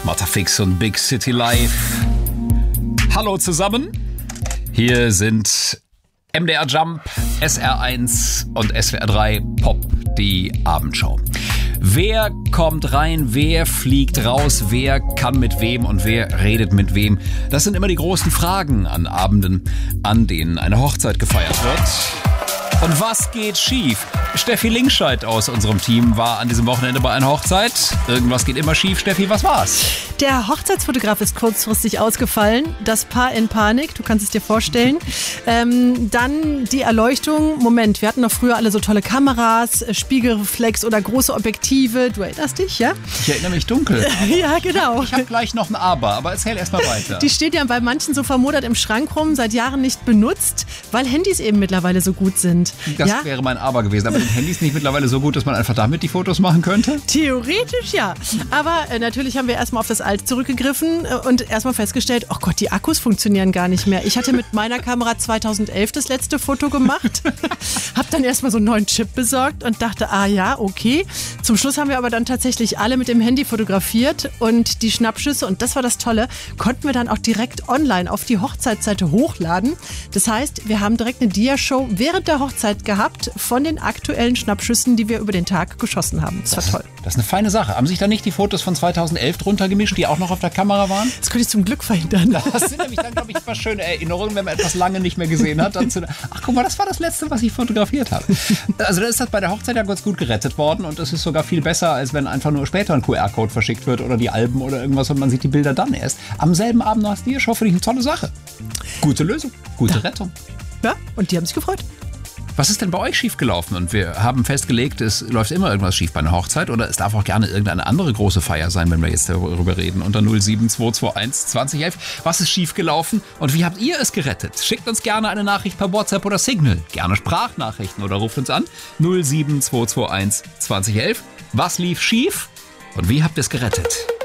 Matterfix und Big City Live. Hallo zusammen. Hier sind MDR Jump, SR1 und SWR 3 Pop, die Abendshow. Wer kommt rein, wer fliegt raus, wer kann mit wem und wer redet mit wem? Das sind immer die großen Fragen an Abenden, an denen eine Hochzeit gefeiert wird. Und was geht schief? Steffi Linkscheid aus unserem Team war an diesem Wochenende bei einer Hochzeit. Irgendwas geht immer schief. Steffi, was war's? Der Hochzeitsfotograf ist kurzfristig ausgefallen. Das Paar in Panik, du kannst es dir vorstellen. Dann die Erleuchtung. Moment, wir hatten noch früher alle so tolle Kameras, Spiegelreflex oder große Objektive. Du erinnerst dich, ja? Ich erinnere mich dunkel. Ja, genau. Ich habe gleich noch ein aber erzähl erst mal weiter. Die steht ja bei manchen so vermodert im Schrank rum, seit Jahren nicht benutzt, weil Handys eben mittlerweile so gut sind. Das ja? wäre mein Aber gewesen. Aber sind Handys nicht mittlerweile so gut, dass man einfach damit die Fotos machen könnte? Theoretisch ja. Aber natürlich haben wir erstmal auf das Alte zurückgegriffen und erstmal festgestellt, oh Gott, die Akkus funktionieren gar nicht mehr. Ich hatte mit meiner Kamera 2011 das letzte Foto gemacht, habe dann erstmal so einen neuen Chip besorgt und dachte, ja, okay. Zum Schluss haben wir aber dann tatsächlich alle mit dem Handy fotografiert und die Schnappschüsse, und das war das Tolle, konnten wir dann auch direkt online auf die Hochzeitsseite hochladen. Das heißt, wir haben direkt eine Dia-Show während der Hochzeit gehabt von den aktuellen Schnappschüssen, die wir über den Tag geschossen haben. Das war toll. Das ist eine feine Sache. Haben sich da nicht die Fotos von 2011 drunter gemischt, die auch noch auf der Kamera waren? Das konnte ich zum Glück verhindern. Das sind nämlich dann, glaube ich, immer schöne Erinnerungen, wenn man etwas lange nicht mehr gesehen hat. Dann ach, guck mal, das war das Letzte, was ich fotografiert habe. Also da ist das bei der Hochzeit ja ganz gut gerettet worden und es ist sogar viel besser, als wenn einfach nur später ein QR-Code verschickt wird oder die Alben oder irgendwas und man sieht die Bilder dann erst. Am selben Abend noch hast du schon, finde ich, eine tolle Sache. Gute Lösung, gute Rettung. Ja, und die haben sich gefreut. Was ist denn bei euch schiefgelaufen? Und wir haben festgelegt, es läuft immer irgendwas schief bei einer Hochzeit oder es darf auch gerne irgendeine andere große Feier sein, wenn wir jetzt darüber reden. Unter 07221 2011. Was ist schiefgelaufen und wie habt ihr es gerettet? Schickt uns gerne eine Nachricht per WhatsApp oder Signal. Gerne Sprachnachrichten oder ruft uns an. 07221 2011. Was lief schief und wie habt ihr es gerettet?